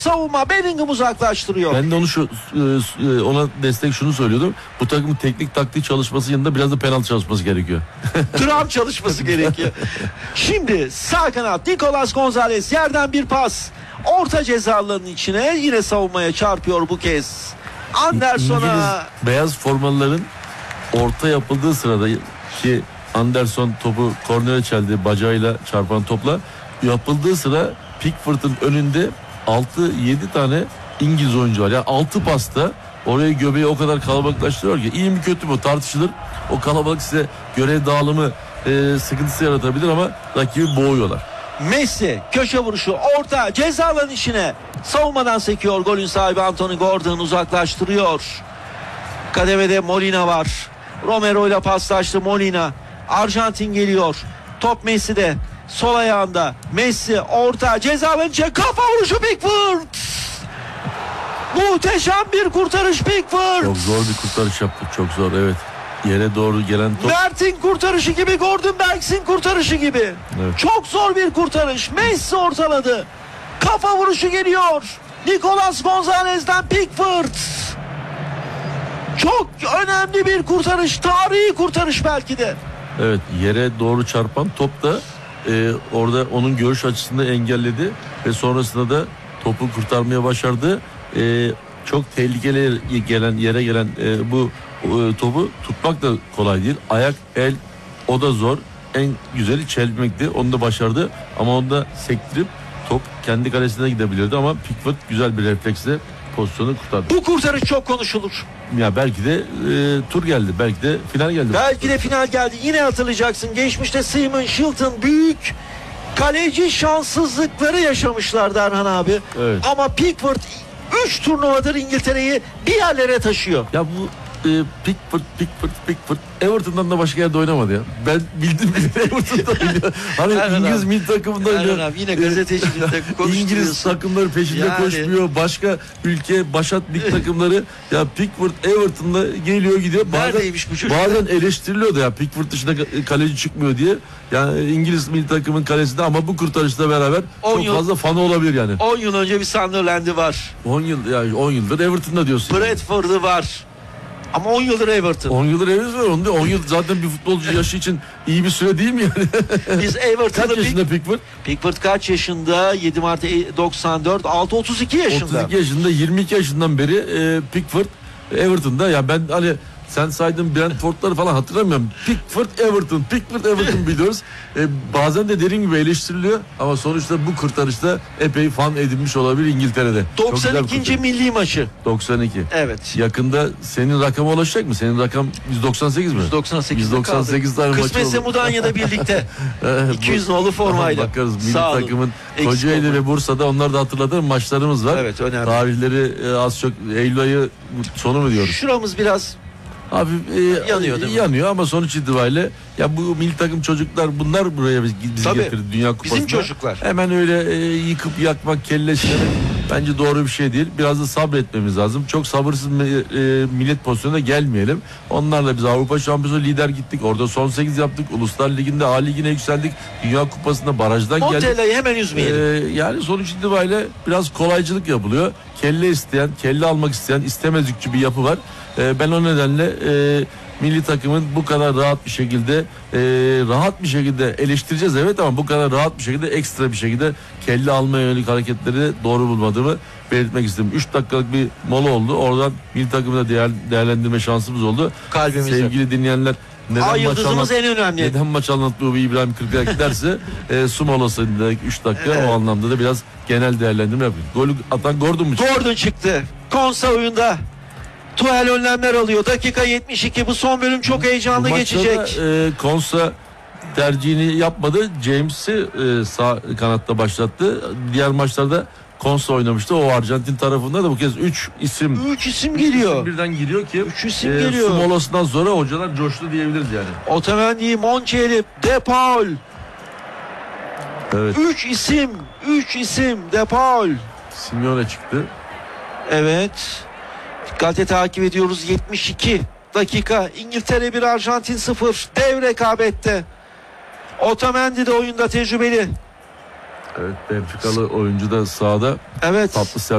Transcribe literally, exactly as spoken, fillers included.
Savunma Bellingham uzaklaştırıyor. Ben de onu şu ona destek şunu söylüyordum. Bu takımın teknik taktik çalışması yanında biraz da penaltı çalışması gerekiyor. Dram çalışması gerekiyor. Şimdi sağ kanat Nicolas Gonzalez yerden bir pas. Orta ceza alanının içine yine savunmaya çarpıyor bu kez. Anderson'a. İngiliz beyaz formalıların orta yapıldığı sırada ki Anderson topu kornere çeldi bacağıyla çarpan topla. Yapıldığı sıra Pickford'un önünde altı yedi tane İngiliz oyuncu var. Yani altı pasta oraya göbeği o kadar kalabalıklaştırıyor ki iyi mi kötü mü tartışılır. O kalabalık size görev dağılımı e, sıkıntısı yaratabilir ama rakibi boğuyorlar. Messi köşe vuruşu orta ceza alanı içine savunmadan sekiyor. Golün sahibi Anthony Gordon uzaklaştırıyor. Kademede Molina var. Romero ile paslaştı Molina. Arjantin geliyor. Top Messi'de. Sol ayağında Messi orta ceza alanı içine kafa vuruşu Pickford. Muhteşem bir kurtarış Pickford. Çok zor bir kurtarış yaptık, çok zor, evet. Yere doğru gelen top. Mert'in kurtarışı gibi, Gordon Banks'in kurtarışı gibi. Evet. Çok zor bir kurtarış. Messi ortaladı. Kafa vuruşu geliyor. Nicolas Gonzalez'den Pickford. Çok önemli bir kurtarış. Tarihi kurtarış belki de. Evet, yere doğru çarpan top da e, orada onun görüş açısını engelledi ve sonrasında da topu kurtarmaya başardı. E, çok tehlikeli gelen yere gelen e, bu e, topu tutmak da kolay değil. Ayak, el, o da zor. En güzeli çelmekti. Onu da başardı ama onu da sektirip top kendi kalesine gidebilirdi ama Pickford güzel bir refleksle pozisyonu kurtardı. Bu kurtarış çok konuşulur. Ya belki de e, tur geldi. Belki de final geldi. Belki de final geldi. Yine hatırlayacaksın. Geçmişte Simon Shilton büyük kaleci şanssızlıkları yaşamışlardı Erhan abi. Evet. Ama Pickford üç turnuvadır İngiltere'yi bir yerlere taşıyor. Ya bu e, Pickford, Pickford, Pickford Everton'dan da başka yerde oynamadı ya. Ben bildim bile Everton'da oynuyor. Hani Erhan İngiliz abi, milli takımında oynuyor. Erhan abi, yine gazetecilikte konuşturuyorsun. İngiliz takımları peşinde yani koşmuyor. Başka ülke başat lig takımları ya Pickford Everton'da geliyor gidiyor. Bazen, neredeymiş bu çocuk? Bazen eleştiriliyordu ya Pickford dışında kaleci çıkmıyor diye. Yani İngiliz milli takımın kalesinde ama bu kurtarışla beraber çok yıl, fazla fanı olabilir yani. on yıl önce bir Sunderland'i var. on yıl yani on yıldır Everton'da diyorsun. Bradford'u yani var. Ama on yıldır Everton. on yıldır Everton var. Onu on yıl zaten bir futbolcu yaşı için iyi bir süre değil mi yani? Biz Everton'da kaç yaşında Pickford? Pickford kaç yaşında? yedi Mart doksan dört, altı otuz iki yaşında. otuz iki yaşında, yirmi iki yaşından beri e, Pickford Everton'da. Ya ben hani sen saydığın Brentford'ları falan hatırlamıyorum. Pickford Everton, Pickford Everton biliyoruz. E, bazen de dediğim gibi eleştiriliyor ama sonuçta bu kurtarışta epey fan edinmiş olabilir İngiltere'de. doksan ikinci milli maçı. doksan iki. Evet. Yakında senin rakama ulaşacak mı? Senin rakam yüz doksan sekiz mi? yüz doksan sekiz. yüz doksan sekiz tane maçı oldu. Kısmetse Mudanya'da birlikte. iki yüz nolu formayla. Bakarız milli takımın Kocaeli ve Bursa'da onlar da hatırladığım maçlarımız var. Evet, önemli. Tarihleri az çok Eylül ayı sonu mu diyoruz? Şuramız biraz hafif e, yanıyor değil mi? Yanıyor ama sonuç itibariyle ya bu milli takım çocuklar bunlar buraya bizi getirdi Dünya Kupası'na. Bizim çocuklar. Hemen öyle e, yıkıp yakmak, kelleştirmek bence doğru bir şey değil. Biraz da sabretmemiz lazım. Çok sabırsız e, millet pozisyonuna gelmeyelim. Onlarla biz Avrupa Şampiyonu lider gittik. Orada son sekiz yaptık. Uluslar Ligi'nde A Ligi'ne yükseldik. Dünya Kupası'nda barajdan geldik. Montella'yı hemen üzmeyelim. E, yani sonuç itibariyle biraz kolaycılık yapılıyor. Kelle isteyen, kelle almak isteyen istemezlikçi bir yapı var. E, ben o nedenle e, milli takımın bu kadar rahat bir şekilde e, rahat bir şekilde eleştireceğiz evet ama bu kadar rahat bir şekilde ekstra bir şekilde kelle almaya yönelik hareketleri doğru bulmadığımı belirtmek istedim. üç dakikalık bir mola oldu. Oradan milli takımı da değer, değerlendirme şansımız oldu. Kalbimizde. Sevgili dinleyenler neden Ay, maç yıldızımız anlat, en önemli. Neden maç anlattığı İbrahim Kırkıyak derse e, su molasında üç dakika evet. O anlamda da biraz genel değerlendirme yapayım. Golü atan Gordon mu çıktı? Gordon çıktı. Konsa oyunda. Tuhal önlemler alıyor. Dakika yetmiş iki. Bu son bölüm çok heyecanlı bu geçecek. Da, e, Konsa tercihini yapmadı. James'i e, sağ kanatta başlattı. Diğer maçlarda Konsa oynamıştı. O Arjantin tarafında da bu kez üç isim üç isim geliyor. Isim birden giriyor ki üç isim e, geliyor. Su molasından sonra hocalar coştu diyebiliriz yani. Otamendi, Montiel, De Paul. Evet. üç isim. üç isim. De Paul. Simeone çıktı. Evet. Dikkatle takip ediyoruz. yetmiş iki dakika. İngiltere bir, Arjantin sıfır. Dev rekabette. Otamendi de oyunda tecrübeli. Evet, Benfica'lı oyuncu da sahada. Evet. Tatlı